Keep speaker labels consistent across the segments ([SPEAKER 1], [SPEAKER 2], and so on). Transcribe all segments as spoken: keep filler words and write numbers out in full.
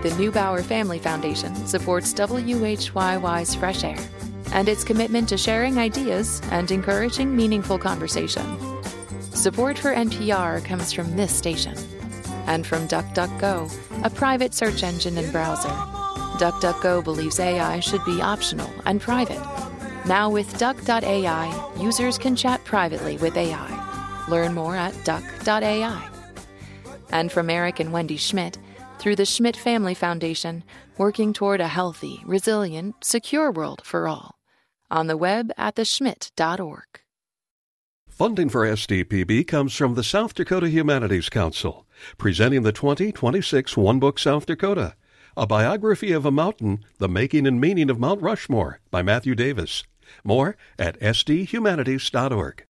[SPEAKER 1] The Neubauer Family Foundation supports W H Y Y's Fresh Air and its commitment to sharing ideas and encouraging meaningful conversation. Support for N P R comes from this station and from DuckDuckGo, a private search engine and browser. DuckDuckGo believes A I should be optional and private. Now with Duck dot A I, users can chat privately with A I. Learn more at Duck dot A I. And from Eric and Wendy Schmidt, through the Schmidt Family Foundation, working toward a healthy, resilient, secure world for all. On the web at the schmidt dot org.
[SPEAKER 2] Funding for S D P B comes from the South Dakota Humanities Council, presenting the twenty twenty-six One Book South Dakota, a biography of a mountain, The Making and Meaning of Mount Rushmore, by Matthew Davis. More at S D humanities dot org.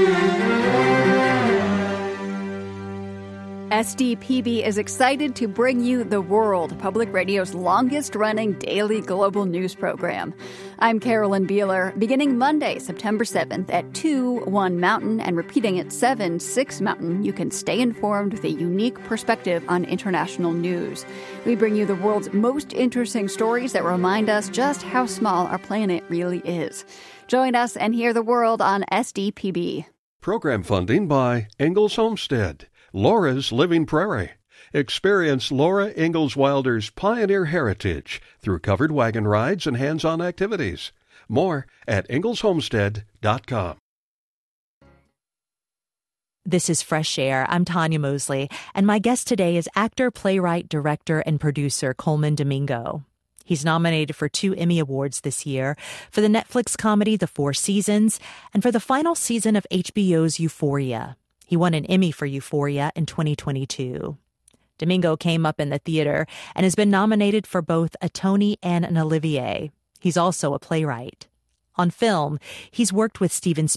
[SPEAKER 3] S D P B is excited to bring you The World, Public Radio's longest-running daily global news program. I'm Carolyn Beeler. Beginning Monday, September seventh at two, one Mountain, and repeating at seven, six Mountain, you can stay informed with a unique perspective on international news. We bring you the world's most interesting stories that remind us just how small our planet really is. Join us and hear the world on S D P B.
[SPEAKER 2] Program funding by Ingalls Homestead, Laura's Living Prairie. Experience Laura Ingalls Wilder's pioneer heritage through covered wagon rides and hands-on activities. More at ingalls homestead dot com.
[SPEAKER 4] This is Fresh Air. I'm Tanya Mosley, and my guest today is actor, playwright, director, and producer Colman Domingo. He's nominated for two Emmy Awards this year, for the Netflix comedy The Four Seasons and for the final season of H B O's Euphoria. He won an Emmy for Euphoria in twenty twenty-two. Domingo came up in the theater and has been nominated for both a Tony and an Olivier. He's also a playwright. On film, he's worked with Steven Spielberg